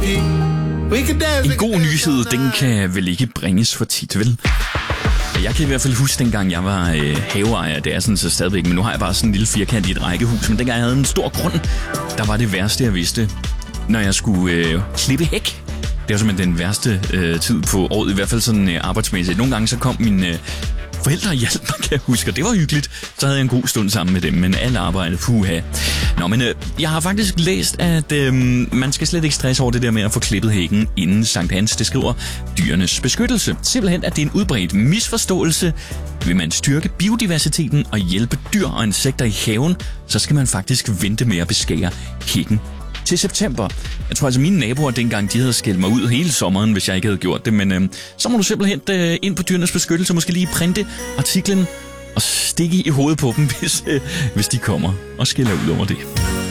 En god nyhed, den kan vel ikke bringes for tit, vel? Jeg kan i hvert fald huske, dengang jeg var haveejer, det er sådan så stadigvæk, men nu har jeg bare sådan en lille firkant i et rækkehus, men dengang jeg havde en stor grund, der var det værste, jeg vidste, når jeg skulle klippe hæk. Det var simpelthen den værste tid på året, i hvert fald sådan arbejdsmæssigt. Nogle gange så kom mine forældre og hjalp mig, kan jeg huske, og det var hyggeligt. Så havde jeg en god stund sammen med dem, men alt arbejdet, puha. Nå, men jeg har faktisk læst, at man skal slet ikke stresse over det der med at få klippet hækken inden Sankt Hans. Det skriver Dyrenes Beskyttelse. Simpelthen, at det er en udbredt misforståelse. Vil man styrke biodiversiteten og hjælpe dyr og insekter i haven, så skal man faktisk vente med at beskære hækken til september. Jeg tror altså, mine naboer dengang, de havde skældt mig ud hele sommeren, hvis jeg ikke havde gjort det. Men så må du simpelthen ind på Dyrenes Beskyttelse, måske lige printe artiklen og stikke i hovedet på dem, hvis de kommer og skælder ud over det.